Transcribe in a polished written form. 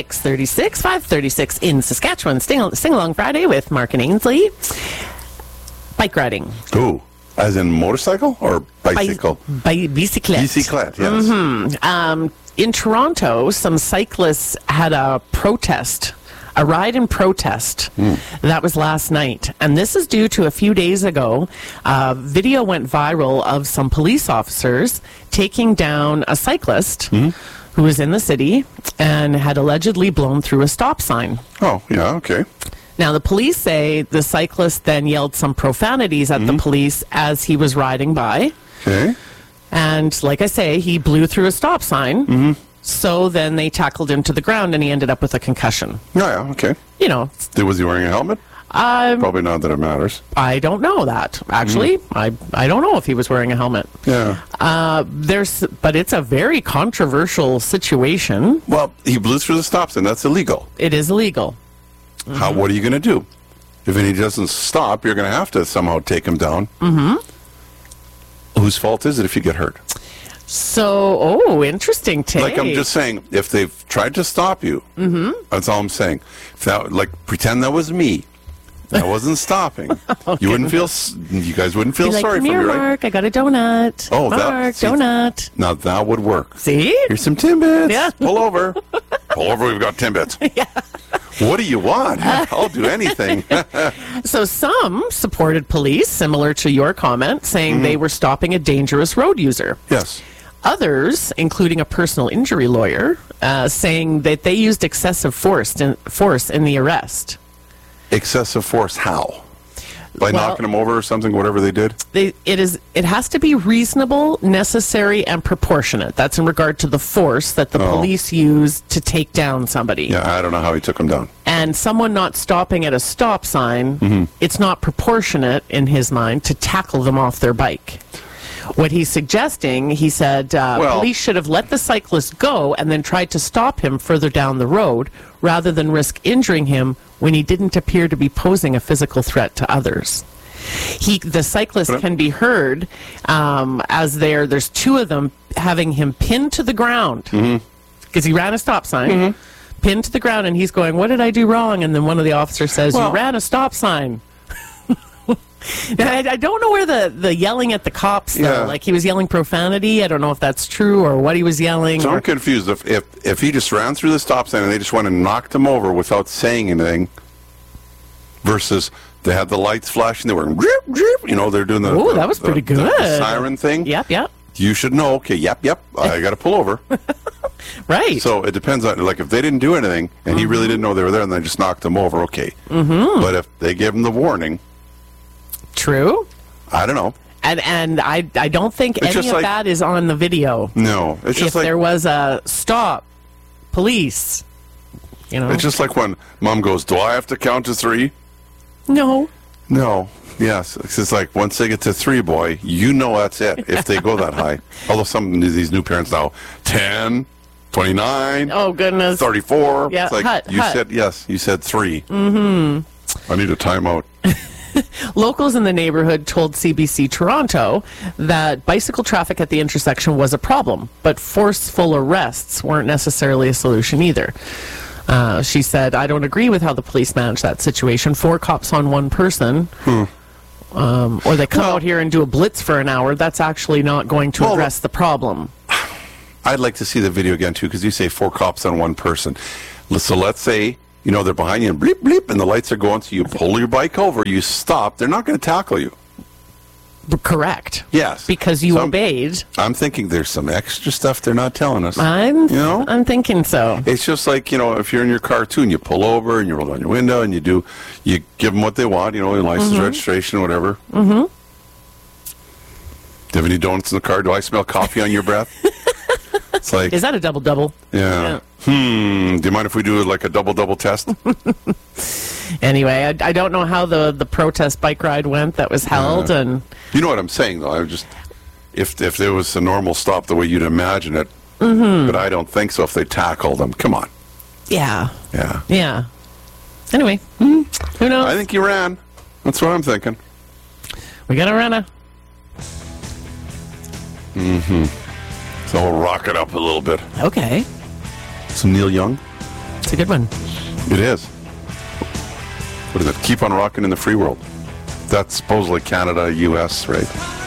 6:36, 5:36 in Saskatchewan. Sing Along Friday with Mark and Ainsley. Bike riding. Ooh, as in motorcycle or bicycle? Bicyclette. Bicyclette, yes. In Toronto, some cyclists had a protest, a ride in protest. That was last night. And this is due to a few days ago, video went viral of some police officers taking down a cyclist who was in the city and had allegedly blown through a stop sign. Oh, yeah, okay. Now, the police say the cyclist then yelled some profanities at the police as he was riding by. Okay. And like I say, he blew through a stop sign. So then they tackled him to the ground and he ended up with a concussion. Oh, yeah, okay. You know. Was he wearing a helmet? Probably not that it matters. I don't know that, actually. I don't know if he was wearing a helmet. Yeah. But it's a very controversial situation. Well, he blew through the stop sign. That's illegal. It is illegal. What are you going to do? If he doesn't stop, you're going to have to somehow take him down. Whose fault is it if you get hurt? So, interesting take. Like, I'm just saying, if they've tried to stop you, that's all I'm saying. If that, pretend that was me. That wasn't stopping. You wouldn't feel. You guys wouldn't feel sorry come for here, me, right? Mark, I got a donut. Oh, Mark, donut. Now that would work. See? Here's some Timbits. Yeah. Pull over. Pull over. We've got Timbits. Yeah. What do you want? I'll do anything. So some supported police, similar to your comment, saying they were stopping a dangerous road user. Yes. Others, including a personal injury lawyer, saying that they used excessive force in the arrest. Excessive force, how? By Well, knocking him over or something, whatever they did? It has to be reasonable, necessary, and proportionate. That's in regard to the force that the police use to take down somebody. Yeah, I don't know how he took him down. And someone not stopping at a stop sign, it's not proportionate, in his mind, to tackle them off their bike. What he's suggesting, he said, police should have let the cyclist go and then tried to stop him further down the road rather than risk injuring him when he didn't appear to be posing a physical threat to others. The cyclist can be heard as there's two of them having him pinned to the ground because he ran a stop sign, pinned to the ground, and he's going, "What did I do wrong?" And then one of the officers says, "You ran a stop sign." I don't know where the yelling at the cops, though. Yeah. Like, he was yelling profanity. I don't know if that's true or what he was yelling. So I'm confused. If he just ran through the stop sign and they just went and knocked him over without saying anything, versus they had the lights flashing, they were drip, drip, they're doing the... Oh, that was pretty good. The siren thing. Yep. You should know, okay, yep, I got to pull over. Right. So it depends on, if they didn't do anything and he really didn't know they were there and they just knocked him over, okay. But if they gave him the warning... True. I don't know. And I don't think any of that is on the video. No. It's just if there was a stop, police, It's just like when Mom goes, do I have to count to 3? No. No. Yes. It's like once they get to 3, boy, that's it, if they go that high. Although some of these new parents now, 10, 29. Oh, goodness. 34. Yeah, it's like you said 3. I need a timeout. Locals in the neighborhood told CBC Toronto that bicycle traffic at the intersection was a problem, but forceful arrests weren't necessarily a solution either. She said, "I don't agree with how the police managed that situation. 4 cops on 1 person, or they come out here and do a blitz for an hour. That's actually not going to address the problem." I'd like to see the video again, too, because you say 4 cops on 1 person. So let's say... they're behind you and bleep, bleep, and the lights are going, so you pull your bike over, you stop. They're not going to tackle you. Correct. Yes. Because you obeyed. I'm thinking there's some extra stuff they're not telling us. I'm thinking so. It's just like, if you're in your car, too, and you pull over and you roll down your window and you give them what they want, your license, registration, whatever. Do you have any donuts in the car? Do I smell coffee on your breath? It's like... Is that a double-double? Yeah. Do you mind if we do a double-double test? Anyway, I don't know how the protest bike ride went that was held, and... You know what I'm saying, though. If there was a normal stop the way you'd imagine it, but I don't think so if they tackled them. Come on. Yeah. Yeah. Anyway, who knows? I think you ran. That's what I'm thinking. We got a runner. So we'll rock it up a little bit. Okay. Some Neil Young. It's a good one. It is. What is it? Keep on rocking in the free world. That's supposedly Canada, U.S., right?